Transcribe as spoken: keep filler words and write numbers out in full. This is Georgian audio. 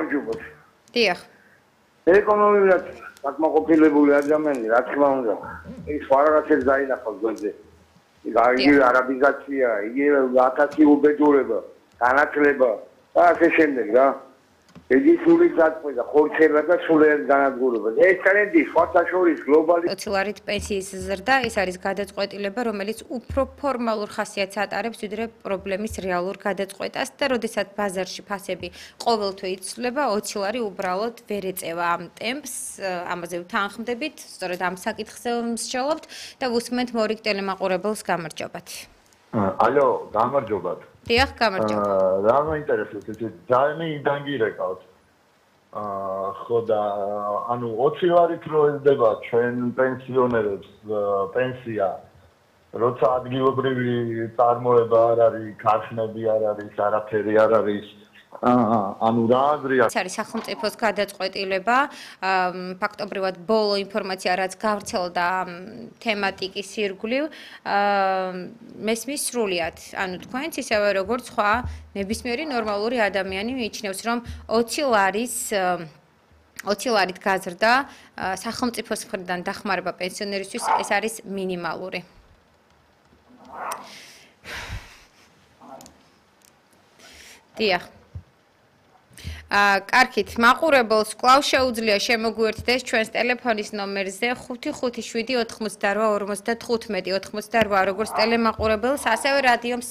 გამარჯობათ. დიახ. ეკონომიურად საკმაყოფილებული ადამიანი, რა თქმა უნდა, ის ვარაღაცებს დაინახავს გვერდზე. იგივე არაბიზაცია, იგივე ათასი უბედურება, განათლება და ასე შემდეგ რა. იგი სული გაწყვეტა ხორცება და სულიერ განადგურება. ეს ტრენდი სხვათაშორის გლობალური ოცილარით პენსიის ზრდა, ეს არის გადაწყვეტილება, რომელიც უფრო ფორმალურ ხასიათს ატარებს, ვიდრე პრობლემის რეალურ გადაწყვეტას და როდესაც ბაზარში ფასები ყოველთვე იცვლება, ოცილარი უბრალოდ ვერ ეწევა ამ ტემპს, ამაზე ვთანხმდებით, სწორედ ამ საკითხზე ვსჯელობთ და ვუსმენთ მორიგ ტელემაყურებელს გამარჯობათ. ალო, გამარჯობათ. დიახ, გამარჯობა. რა მაინტერესებს, ეს ძალიან იდანგირეკავთ. აა ხო და ანუ ოცი ლარით რო ეძება ჩვენ პენსიონერებს პენსია, როცა ადგილობრივი წარმოება არ არის, ქარხნები არ არის, არაფერი არ არის. აა ანუ რა აზრია? ეს არის სახელმწიფოს გადაწყვეტილება, ფაქტობრივად ბოლო ინფორმაცია რაც გავრცელდა თემატიკის ირგვლივ, მესმის სრულიად, ანუ თქვენც ისევე როგორც სხვა ნებისმიერი ნორმალური ადამიანი მიიჩნევს, რომ ოცი ლარის ოცი ლარით გაზრდა სახელმწიფოს მხრიდან დახმარება პენსიონერისთვის ეს არის მინიმალური. დიახ. კარგით, მაყურებელს კვლავ შეუძლია შემოგვიერთდეს ჩვენს ტელეფონის ნომერზე ხუთი ხუთი შვიდი ოთხმოცდარვა ორმოცდათხუთმეტი ოთხმოცდარვა როგორც ტელემაყურებელს, ასევე რადიო